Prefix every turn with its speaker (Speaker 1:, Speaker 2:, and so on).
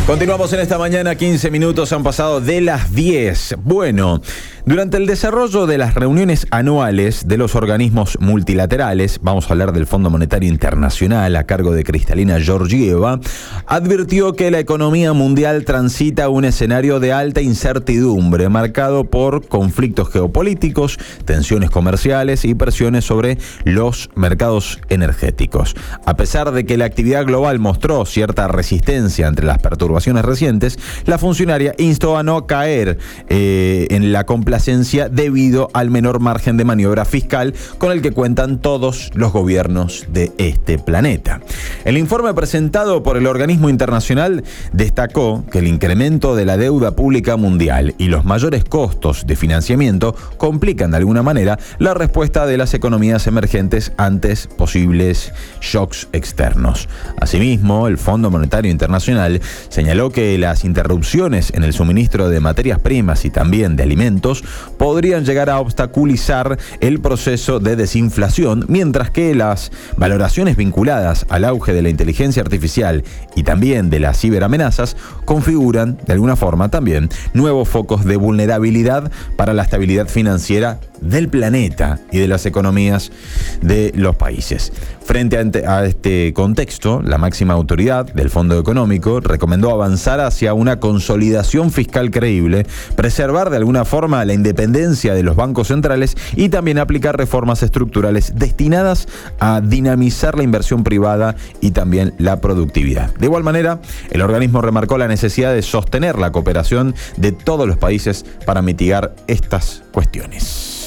Speaker 1: Continuamos en esta mañana, 15 minutos han pasado de las 10. Bueno, durante el desarrollo de las reuniones anuales de los organismos multilaterales, vamos a hablar del Fondo Monetario Internacional a cargo de Kristalina Georgieva, advirtió que la economía mundial transita un escenario de alta incertidumbre marcado por conflictos geopolíticos, tensiones comerciales y presiones sobre los mercados energéticos. A pesar de que la actividad global mostró cierta resistencia entre las perturbaciones recientes, la funcionaria instó a no caer en la complacencia debido al menor margen de maniobra fiscal con el que cuentan todos los gobiernos de este planeta. El informe presentado por el organismo internacional destacó que el incremento de la deuda pública mundial y los mayores costos de financiamiento complican de alguna manera la respuesta de las economías emergentes ante posibles shocks externos. Asimismo, el Fondo Monetario Internacional señaló que las interrupciones en el suministro de materias primas y también de alimentos podrían llegar a obstaculizar el proceso de desinflación, mientras que las valoraciones vinculadas al auge de la inteligencia artificial y también de las ciberamenazas configuran, de alguna forma también, nuevos focos de vulnerabilidad para la estabilidad financiera del planeta y de las economías de los países. Frente a este contexto, la máxima autoridad del Fondo Económico recomendó avanzar hacia una consolidación fiscal creíble, preservar de alguna forma la independencia de los bancos centrales y también aplicar reformas estructurales destinadas a dinamizar la inversión privada y también la productividad. De igual manera, el organismo remarcó la necesidad de sostener la cooperación de todos los países para mitigar estas cuestiones.